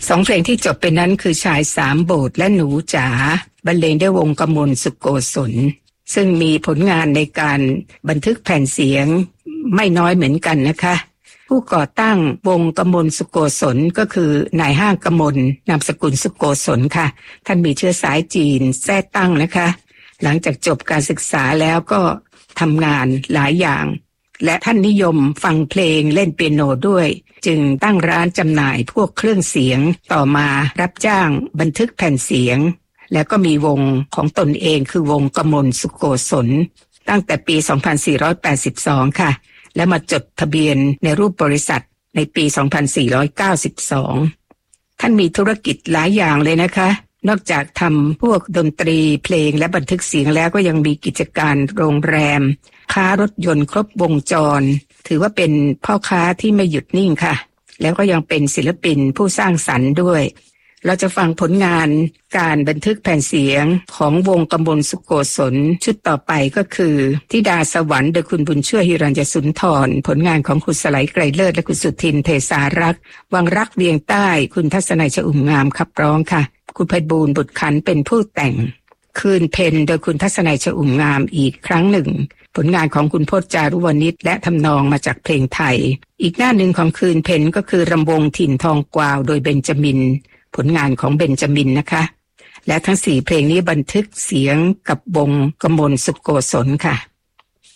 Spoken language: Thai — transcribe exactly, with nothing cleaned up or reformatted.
สองเพลงที่จบไปนั้นคือชายสามโบสถ์และหนูจ๋าบรรเลงด้วยวงกมลสุโกศลซึ่งมีผลงานในการบันทึกแผ่นเสียงไม่น้อยเหมือนกันนะคะผู้ก่อตั้งวงกมลสุโกศลก็คือนายห้างกมลนามสกุลสุโกศลค่ะท่านมีเชื้อสายจีนแท้ตั้งนะคะหลังจากจบการศึกษาแล้วก็ทำงานหลายอย่างและท่านนิยมฟังเพลงเล่นเปียโนด้วยจึงตั้งร้านจำหน่ายพวกเครื่องเสียงต่อมารับจ้างบันทึกแผ่นเสียงแล้วก็มีวงของตนเองคือวงกมลสุโกศลตั้งแต่ปีสองพันสี่ร้อยแปดสิบสองค่ะและมาจดทะเบียนในรูปบริษัทในปีสองพันสี่ร้อยเก้าสิบสองท่านมีธุรกิจหลายอย่างเลยนะคะนอกจากทำพวกดนตรีเพลงและบันทึกเสียงแล้วก็ยังมีกิจการโรงแรมค้ารถยนต์ครบวงจรถือว่าเป็นพ่อค้าที่ไม่หยุดนิ่งค่ะแล้วก็ยังเป็นศิลปินผู้สร้างสรรค์ด้วยเราจะฟังผลงานการบันทึกแผ่นเสียงของวงกมลสุโกศลชุดต่อไปก็คือธิดาสวรรค์โดยคุณบุญช่วยหิรัญญสุนทรผลงานของคุณสไลไกรเลิศและคุณสุทินเทสารักษ์วังรักเวียงใต้คุณทัศนัยชอุ่มงามขับร้องค่ะคุณไพบูลย์บุตรขันเป็นผู้แต่งคืนเพ็ญโดยคุณทัศนัยชอุ่มงามอีกครั้งหนึ่งผลงานของคุณพจน์จารุวณิชและทำนองมาจากเพลงไทยอีกหน้าหนึ่งของคืนเพ็ญก็คือรำวงถิ่นทองกวาวโดยเบนจามินผลงานของเบนจามินนะคะและทั้งสี่เพลงนี้บันทึกเสียงกับวงกมลสุโกศลค่ะ